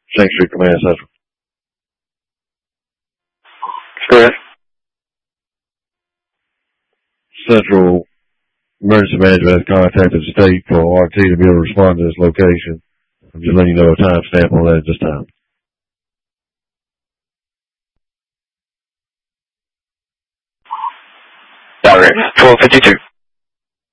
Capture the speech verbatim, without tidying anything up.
Shanks Street Command Central. Correct. Central Emergency Management has contacted the state for R T to be able to respond to this location. I'm just letting you know a time stamp on that at this time. All right. twelve fifty-two.